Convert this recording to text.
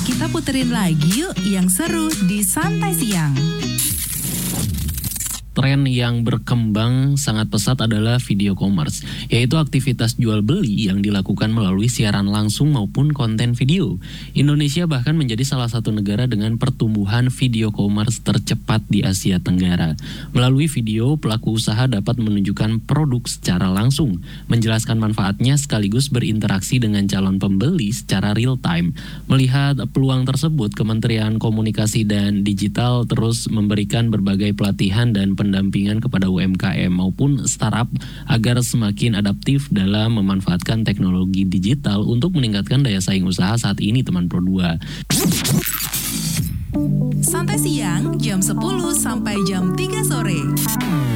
Kita puterin lagi yuk yang seru di Santai Siang. Tren yang berkembang sangat pesat adalah video commerce, yaitu aktivitas jual beli yang dilakukan melalui siaran langsung maupun konten video. Indonesia bahkan menjadi salah satu negara dengan pertumbuhan video commerce tercepat di Asia Tenggara. Melalui video, pelaku usaha dapat menunjukkan produk secara langsung, menjelaskan manfaatnya sekaligus berinteraksi dengan calon pembeli secara real time. Melihat peluang tersebut, Kementerian Komunikasi dan Digital terus memberikan berbagai pelatihan dan pendampingan kepada UMKM maupun startup agar semakin adaptif dalam memanfaatkan teknologi digital untuk meningkatkan daya saing usaha saat ini, teman Pro 2. Santai Siang jam 10 sampai jam 3 sore.